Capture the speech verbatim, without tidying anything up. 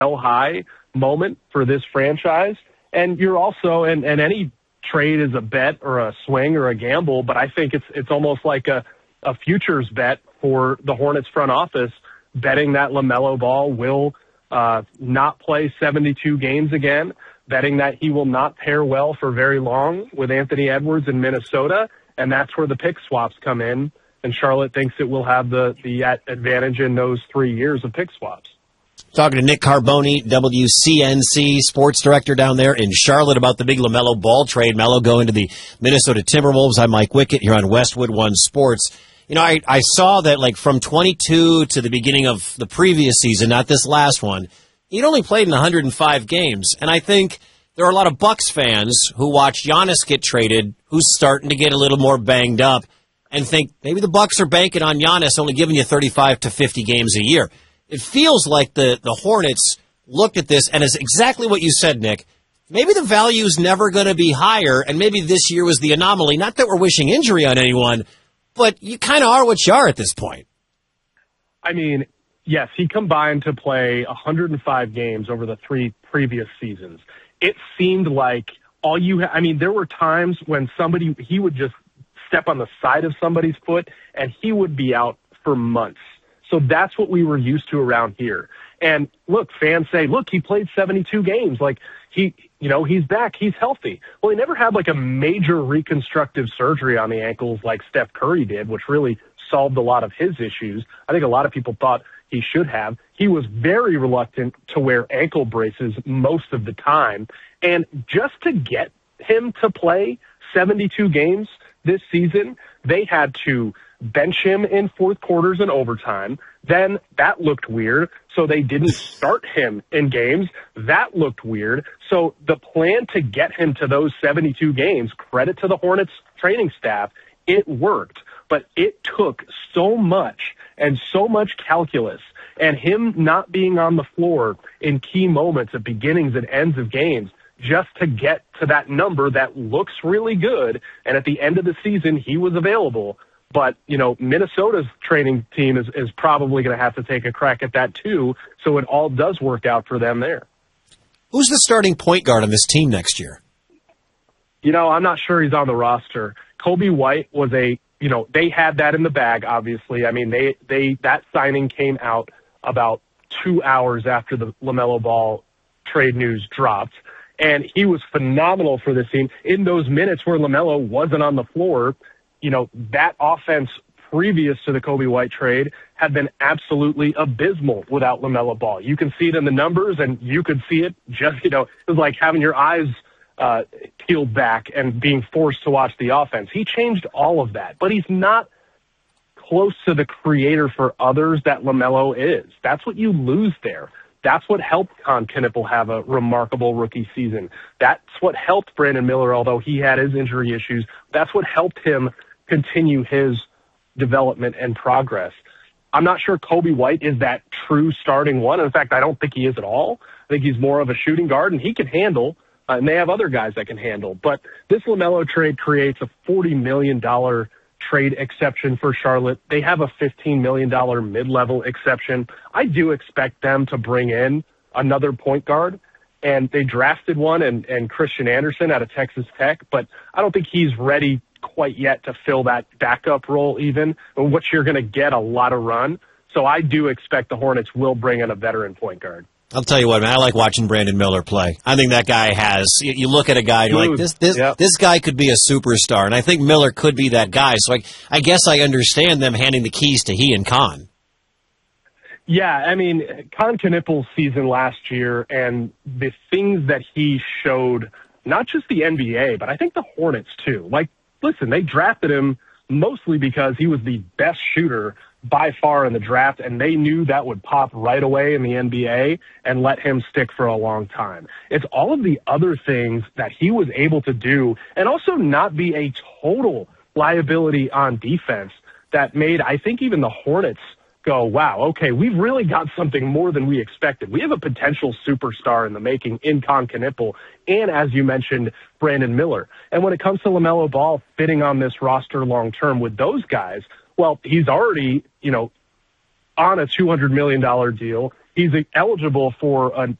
high moment for this franchise. And you're also, and, and any trade is a bet or a swing or a gamble, but I think it's it's almost like a, a futures bet for the Hornets front office, betting that LaMelo Ball will uh, not play seventy-two games again, betting that he will not pair well for very long with Anthony Edwards in Minnesota, and that's where the pick swaps come in, and Charlotte thinks it will have the, the advantage in those three years of pick swaps. Talking to Nick Carboni, W C N C sports director down there in Charlotte, about the big LaMelo Ball trade. Melo going to the Minnesota Timberwolves. I'm Mike Wickett here on Westwood One Sports. You know, I, I saw that like from twenty-two to the beginning of the previous season, not this last one, he'd only played in one hundred five games. And I think there are a lot of Bucks fans who watched Giannis get traded, who's starting to get a little more banged up, and think maybe the Bucks are banking on Giannis only giving you thirty-five to fifty games a year. It feels like the, the Hornets looked at this, and it's exactly what you said, Nick. Maybe the value is never going to be higher, and maybe this year was the anomaly. Not that we're wishing injury on anyone, but you kind of are what you are at this point. I mean, yes, he combined to play one hundred five games over the three previous seasons. It seemed like all you ha- I mean, there were times when somebody, he would just step on the side of somebody's foot, and he would be out for months. So that's what we were used to around here. And look, fans say, look, he played seventy-two games. Like he, you know, he's back. He's healthy. Well, he never had like a major reconstructive surgery on the ankles like Steph Curry did, which really solved a lot of his issues. I think a lot of people thought he should have. He was very reluctant to wear ankle braces most of the time. And just to get him to play seventy-two games this season, they had to bench him in fourth quarters and overtime. Then that looked weird, so they didn't start him in games. That looked weird. So the plan to get him to those seventy-two games, credit to the Hornets training staff, it worked. But it took so much and so much calculus, and him not being on the floor in key moments at beginnings and ends of games just to get to that number that looks really good. And at the end of the season, he was available. But, you know, Minnesota's training team is, is probably going to have to take a crack at that too, so it all does work out for them there. Who's the starting point guard on this team next year? You know, I'm not sure he's on the roster. Kobe White was a, you know, they had that in the bag, obviously. I mean, they, they that signing came out about two hours after the LaMelo Ball trade news dropped, and he was phenomenal for this team. In those minutes where LaMelo wasn't on the floor, you know, that offense previous to the Kobe White trade had been absolutely abysmal without LaMelo Ball. You can see it in the numbers, and you could see it just, you know, it was like having your eyes uh, peeled back and being forced to watch the offense. He changed all of that, but he's not close to the creator for others that LaMelo is. That's what you lose there. That's what helped Con Knippel have a remarkable rookie season. That's what helped Brandon Miller, although he had his injury issues. That's what helped him continue his development and progress. I'm not sure Kobe White is that true starting one. In fact, I don't think he is at all. I think he's more of a shooting guard, and he can handle, uh, and they have other guys that can handle. But this LaMelo trade creates a forty million dollars trade exception for Charlotte. They have a fifteen million dollars mid-level exception. I do expect them to bring in another point guard, and they drafted one and, and Christian Anderson out of Texas Tech, but I don't think he's ready quite yet to fill that backup role even, which you're going to get a lot of run. So I do expect the Hornets will bring in a veteran point guard. I'll tell you what, man, I like watching Brandon Miller play. I think that guy has, you, you look at a guy, you're like, this this yep. this guy could be a superstar, and I think Miller could be that guy. So I, I guess I understand them handing the keys to he and Con. Yeah, I mean, Con Knippel's season last year and the things that he showed, not just the N B A, but I think the Hornets too. Like, listen, they drafted him mostly because he was the best shooter by far in the draft, and they knew that would pop right away in the N B A and let him stick for a long time. It's all of the other things that he was able to do and also not be a total liability on defense that made, I think, even the Hornets go, wow, okay, we've really got something more than we expected. We have a potential superstar in the making in Con Knippel and, as you mentioned, Brandon Miller. And when it comes to LaMelo Ball fitting on this roster long-term with those guys, well, he's already, you know, on a two hundred million dollars deal. he's eligible for a